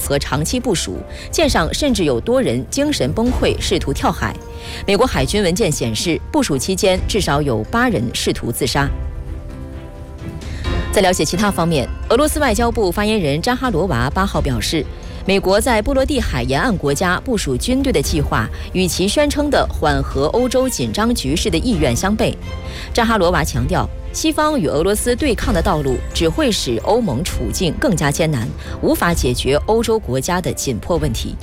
和长期部署，舰上甚至有多人精神崩溃，试图跳海。美国海军文件显示，部署期间至少有8人试图自杀。在了解其他方面，俄罗斯外交部发言人扎哈罗娃8号表示，美国在波罗的海沿岸国家部署军队的计划与其宣称的缓和欧洲紧张局势的意愿相悖。扎哈罗娃强调，西方与俄罗斯对抗的道路只会使欧盟处境更加艰难，无法解决欧洲国家的紧迫问题。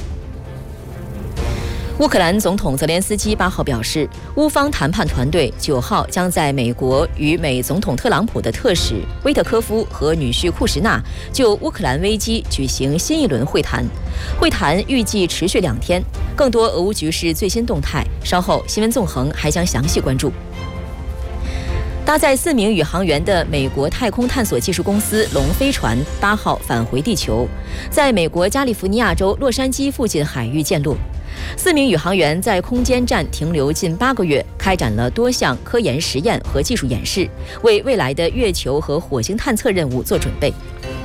乌克兰总统泽连斯基8号表示，乌方谈判团队9号将在美国与美总统特朗普的特使威特科夫和女婿库什纳就乌克兰危机举行新一轮会谈，会谈预计持续2天。更多俄乌局势最新动态，稍后新闻纵横还将详细关注。搭载4名宇航员的美国太空探索技术公司龙飞船8号返回地球，在美国加利福尼亚州洛杉矶附近海域降落。4名宇航员在空间站停留近8个月，开展了多项科研实验和技术演示，为未来的月球和火星探测任务做准备。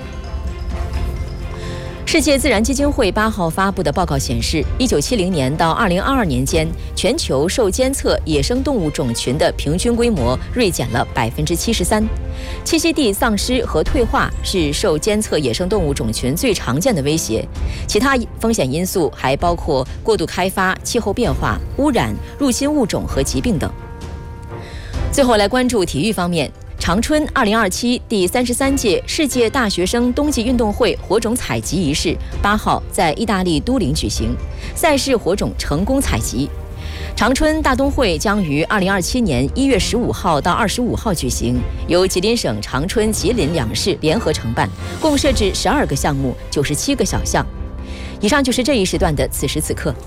世界自然基金会8号发布的报告显示，1970年到2022年间，全球受监测野生动物种群的平均规模锐减了73%。栖息地丧失和退化是受监测野生动物种群最常见的威胁，其他风险因素还包括过度开发、气候变化、污染、入侵物种和疾病等。最后来关注体育方面。长春2027第33届世界大学生冬季运动会火种采集仪式8号在意大利都灵举行，赛事火种成功采集。长春大冬会将于2027年1月15号到25号举行，由吉林省长春、吉林2市联合承办，共设置12个项目，97个小项。以上就是这一时段的此时此刻。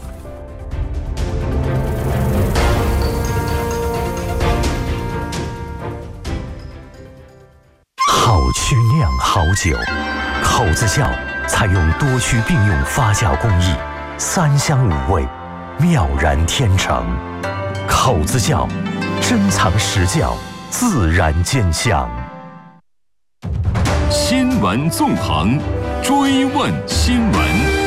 好曲酿好酒，口子窖采用多区并用发酵工艺，3香5味，妙然天成。口子窖珍藏实窖，自然见香。 新闻纵横，追问新闻。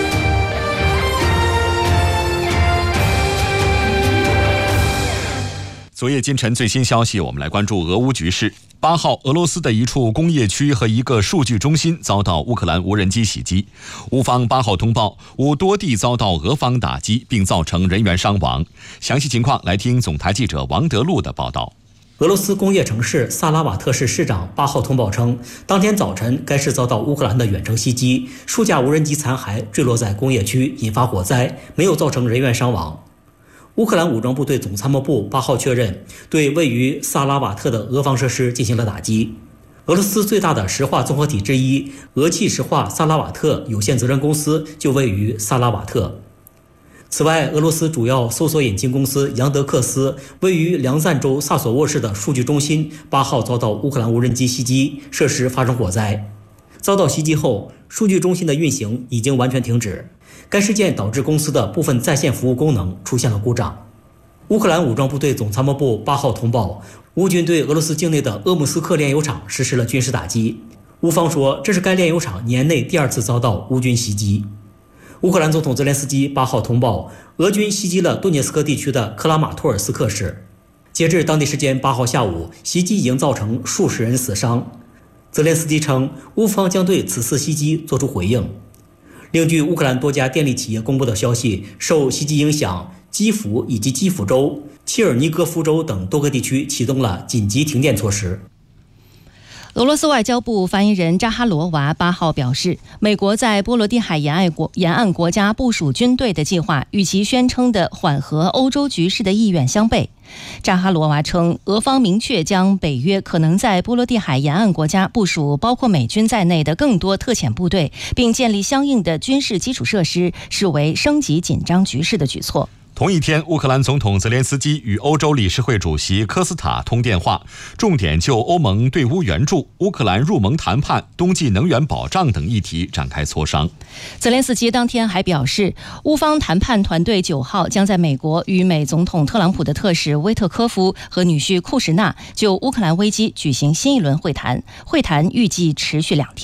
昨夜今晨最新消息，我们来关注俄乌局势。8号，俄罗斯的一处工业区和一个数据中心遭到乌克兰无人机袭击。乌方8号通报，乌多地遭到俄方打击，并造成人员伤亡。详细情况来听总台记者王德禄的报道。 俄罗斯工业城市萨拉瓦特市市长8号通报称，当天早晨该市遭到乌克兰的远程袭击，数架无人机残骸坠落在工业区，引发火灾，没有造成人员伤亡。乌克兰武装部队总参谋部8号确认，对位于萨拉瓦特的俄方设施进行了打击。俄罗斯最大的石化综合体之一俄气石化萨拉瓦特有限责任公司就位于萨拉瓦特。此外，俄罗斯主要搜索引擎公司杨德克斯位于梁赞州萨索沃市的数据中心8号遭到乌克兰无人机袭击，设施发生火灾。遭到袭击后，数据中心的运行已经完全停止。该事件导致公司的部分在线服务功能出现了故障。乌克兰武装部队总参谋部8号通报，乌军对俄罗斯境内的鄂木斯克炼油厂实施了军事打击。乌方说，这是该炼油厂年内第2次遭到乌军袭击。乌克兰总统泽连斯基8号通报，俄军袭击了顿涅斯克地区的克拉马托尔斯克市。截至当地时间8号下午，袭击已经造成数十人死伤。泽连斯基称，乌方将对此次袭击作出回应。另据乌克兰多家电力企业公布的消息，受袭击影响，基辅以及基辅州、切尔尼戈夫州等多个地区启动了紧急停电措施。 俄罗斯外交部发言人扎哈罗娃8号表示，美国在波罗的海沿岸国家部署军队的计划与其宣称的缓和欧洲局势的意愿相悖。扎哈罗娃称，俄方明确将北约可能在波罗的海沿岸国家部署包括美军在内的更多特遣部队，并建立相应的军事基础设施，视为升级紧张局势的举措。 同一天，乌克兰总统泽连斯基与欧洲理事会主席科斯塔通电话，重点就欧盟对乌援助、乌克兰入盟谈判、冬季能源保障等议题展开磋商。 泽连斯基当天还表示，乌方谈判团队9号将在美国与美总统特朗普的特使威特科夫和女婿库什纳就乌克兰危机举行新一轮会谈，会谈预计持续2天。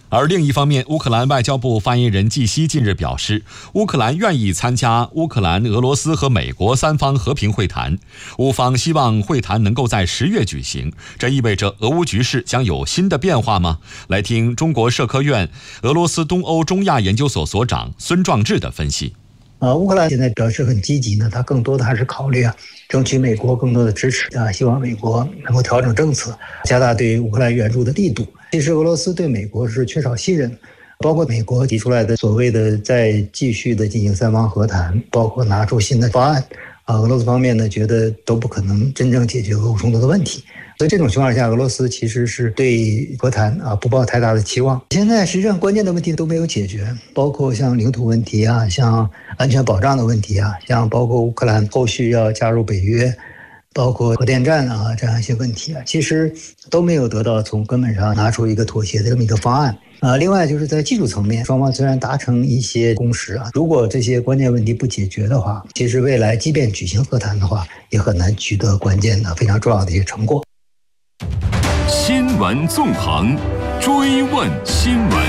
而另一方面，乌克兰外交部发言人季希近日表示，乌克兰愿意参加乌克兰、俄罗斯和美国三方和平会谈，乌方希望会谈能够在10月举行。这意味着俄乌局势将有新的变化吗？来听中国社科院俄罗斯东欧中亚研究所所长孙壮志的分析。 乌克兰现在表示很积极呢，他更多的还是考虑争取美国更多的支持希望美国能够调整政策，加大对乌克兰援助的力度。其实俄罗斯对美国是缺少信任，包括美国提出来的所谓的再继续的进行三方和谈，包括拿出新的方案俄罗斯方面呢觉得都不可能真正解决俄乌冲突的问题。所以这种情况下，俄罗斯其实是对和谈不抱太大的期望。现在实际上关键的问题都没有解决，包括像领土问题像安全保障的问题像包括乌克兰后续要加入北约，包括核电站这样一些问题其实都没有得到从根本上拿出一个妥协的这么一个方案另外就是在技术层面，双方虽然达成一些共识如果这些关键问题不解决的话，其实未来即便举行和谈的话，也很难取得关键的非常重要的一些成果。 新闻纵横，追问新闻。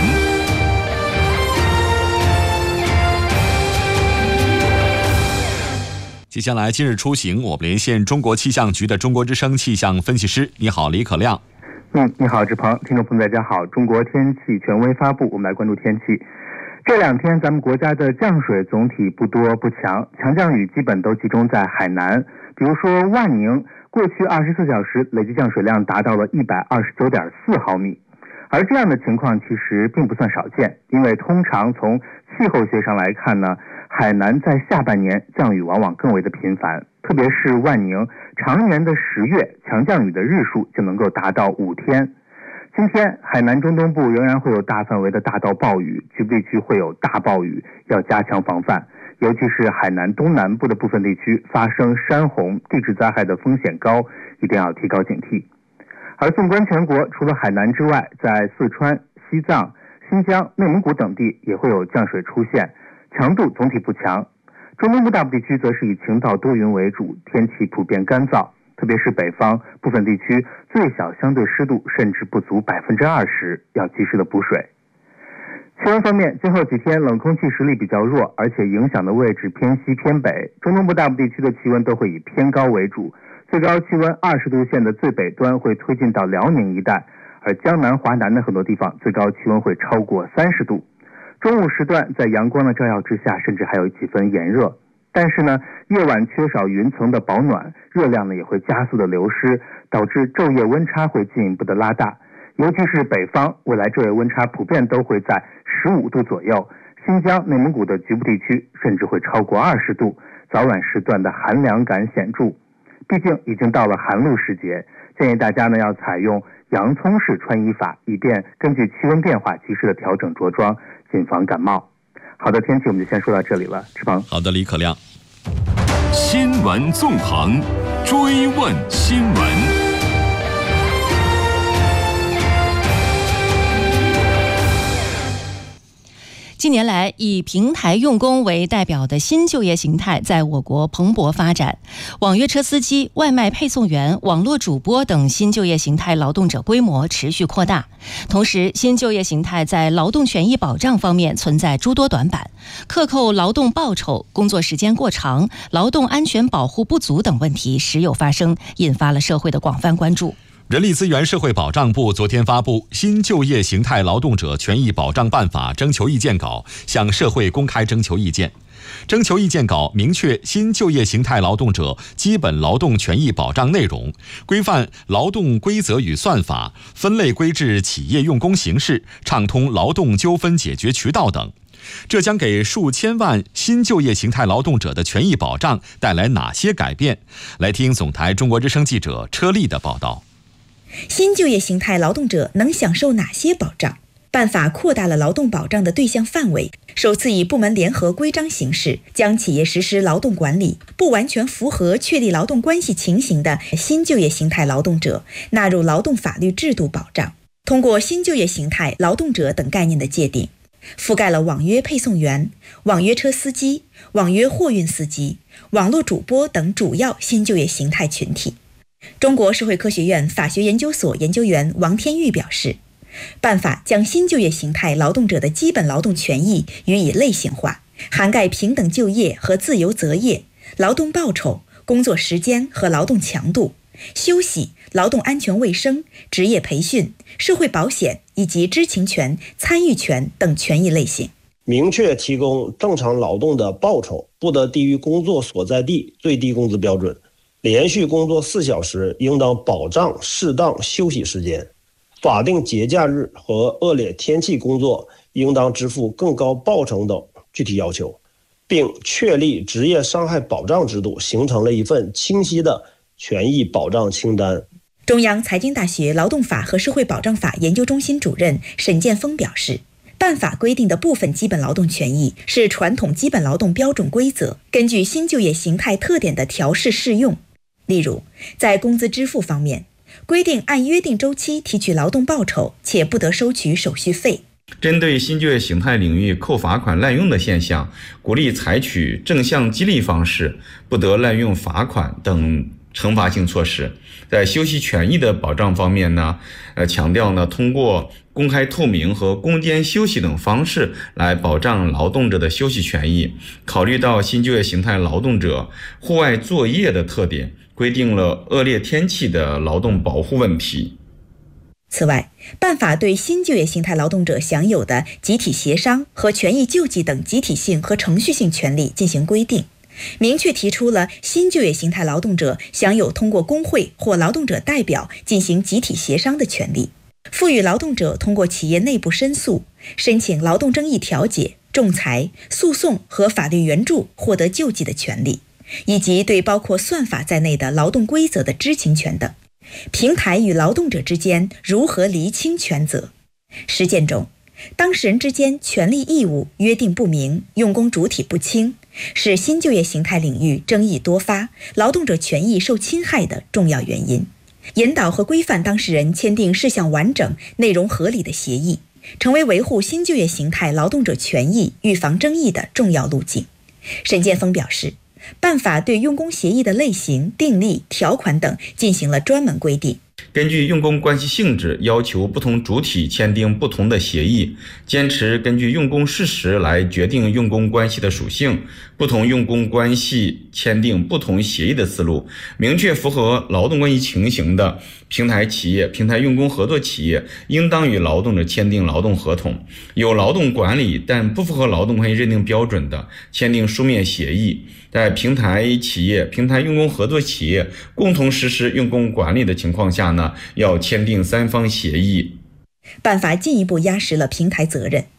接下来今日出行，我们连线中国气象局的中国之声气象分析师。你好，李可亮。 你好，志鹏，听众朋友大家好。中国天气权威发布，我们来关注天气。这2天咱们国家的降水总体不多不强，强降雨基本都集中在海南，比如说万宁，过去24小时累计降水量达到了129.4毫米。而这样的情况其实并不算少见，因为通常从气候学上来看呢，海南在下半年降雨往往更为的频繁，特别是万宁，常年的10月强降雨的日数就能够达到5天。今天海南中东部仍然会有大范围的大到暴雨，局部地区会有大暴雨，要加强防范。尤其是海南东南部的部分地区发生山洪、地质灾害的风险高，一定要提高警惕。而纵观全国，除了海南之外，在四川、西藏、新疆、内蒙古等地也会有降水出现，强度总体不强。中东部大部地区则是以晴到多云为主，天气普遍干燥，特别是北方部分地区最小相对湿度甚至不足20%，要及时的补水。气温方面，今后几天冷空气实力比较弱，而且影响的位置偏西偏北，中东部大部地区的气温都会以偏高为主，最高气温20度线的最北端会推进到辽宁一带，而江南、华南的很多地方最高气温会超过30度。中午时段在阳光的照耀之下，甚至还有几分炎热。但是呢，夜晚缺少云层的保暖，热量呢也会加速的流失，导致昼夜温差会进一步的拉大。尤其是北方，未来昼夜温差普遍都会在15度左右，新疆、内蒙古的局部地区甚至会超过20度，早晚时段的寒凉感显著。毕竟已经到了寒露时节，建议大家呢要采用洋葱式穿衣法，以便根据气温变化及时的调整着装，谨防感冒。好的，天气我们就先说到这里了，志鹏。 好的，李可亮。 新闻纵横，追问新闻。 近年来，以平台用工为代表的新就业形态在我国蓬勃发展，网约车司机、外卖配送员、网络主播等新就业形态劳动者规模持续扩大。同时，新就业形态在劳动权益保障方面存在诸多短板，克扣劳动报酬、工作时间过长、劳动安全保护不足等问题时有发生，引发了社会的广泛关注。 人力资源社会保障部昨天发布《新就业形态劳动者权益保障办法》征求意见稿，向社会公开征求意见。征求意见稿明确新就业形态劳动者基本劳动权益保障内容，规范劳动规则与算法，分类规制企业用工形式，畅通劳动纠纷解决渠道等。这将给数千万新就业形态劳动者的权益保障带来哪些改变？来听总台中国之声记者车丽的报道。 新就业形态劳动者能享受哪些保障？办法扩大了劳动保障的对象范围，首次以部门联合规章形式，将企业实施劳动管理不完全符合确立劳动关系情形的新就业形态劳动者纳入劳动法律制度保障。通过新就业形态劳动者等概念的界定，覆盖了网约配送员、网约车司机、网约货运司机、网络主播等主要新就业形态群体。中国社会科学院法学研究所研究员王天玉表示， 办法将新就业形态劳动者的基本劳动权益予以类型化，涵盖平等就业和自由择业、劳动报酬、工作时间和劳动强度、休息、劳动安全卫生、职业培训、社会保险以及知情权、参与权等权益类型。 明确提供正常劳动的报酬不得低于工作所在地最低工资标准，连续工作4小时应当保障适当休息时间，法定节假日和恶劣天气工作应当支付更高报酬等具体要求，并确立职业伤害保障制度，形成了一份清晰的权益保障清单。 中央财经大学劳动法和社会保障法研究中心主任沈建峰表示，办法规定的部分基本劳动权益是传统基本劳动标准规则根据新就业形态特点的调试适用。例如，在工资支付方面，规定按约定周期提取劳动报酬，且不得收取手续费。 针对新就业形态领域扣罚款滥用的现象，鼓励采取正向激励方式，不得滥用罚款等惩罚性措施。在休息权益的保障方面呢，强调呢，通过公开透明和攻坚休息等方式来保障劳动者的休息权益。考虑到新就业形态劳动者户外作业的特点，规定了恶劣天气的劳动保护问题。 此外，办法对新就业形态劳动者享有的集体协商和权益救济等集体性和程序性权利进行规定，明确提出了新就业形态劳动者享有通过工会或劳动者代表进行集体协商的权利，赋予劳动者通过企业内部申诉、申请劳动争议调解、仲裁、诉讼和法律援助获得救济的权利，以及对包括算法在内的劳动规则的知情权等。平台与劳动者之间如何厘清权责？实践中，当事人之间权利义务约定不明，用工主体不清，是新就业形态领域争议多发、劳动者权益受侵害的重要原因。引导和规范当事人签订事项完整、内容合理的协议，成为维护新就业形态劳动者权益、预防争议的重要路径。沈建峰表示，办法对用工协议的类型、订立、条款等进行了专门规定。 根据用工关系性质，要求不同主体签订不同的协议，坚持根据用工事实来决定用工关系的属性，不同用工关系签订不同协议的思路，明确符合劳动关系情形的平台企业、平台用工合作企业应当与劳动者签订劳动合同，有劳动管理但不符合劳动关系认定标准的，签订书面协议。在平台企业、平台用工合作企业共同实施用工管理的情况下呢，要签订3方协议。 办法进一步压实了平台责任，